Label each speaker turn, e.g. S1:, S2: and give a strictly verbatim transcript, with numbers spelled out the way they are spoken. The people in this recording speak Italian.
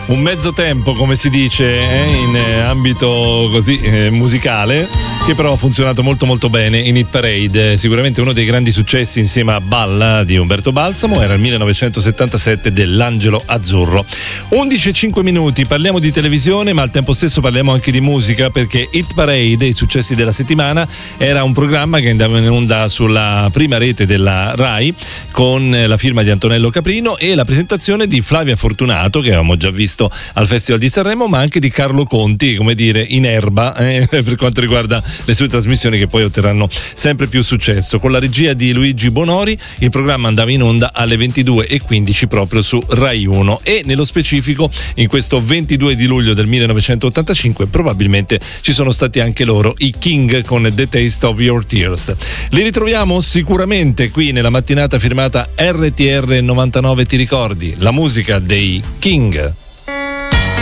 S1: un mezzo tempo, come si dice eh, in eh, ambito così eh, musicale, che però ha funzionato molto molto bene in Hit Parade. Eh, sicuramente uno dei grandi successi insieme a Balla di Umberto Balsamo era il millenovecentosettantasette dell'Angelo Azzurro. undici e cinque minuti, parliamo di televisione ma al tempo stesso parliamo anche di musica, perché Hit Parade, i successi della settimana, era un programma che andava in onda sulla prima rete della Rai con la firma di Antonello Caprino e la presentazione di Flavia Fortunato, che avevamo già visto al Festival di Sanremo, ma anche di Carlo Conti, come dire, in erba eh, per quanto riguarda le sue trasmissioni, che poi otterranno sempre più successo. Con la regia di Luigi Bonori il programma andava in onda alle ventidue e quindici proprio su Rai uno, e nello specifico in questo ventidue di luglio del millenovecentottantacinque probabilmente ci sono stati anche loro, i King, con The Taste of Your Tears. Li ritroviamo sicuramente qui nella mattinata firmata R T R novantanove, ti ricordi? La musica dei King.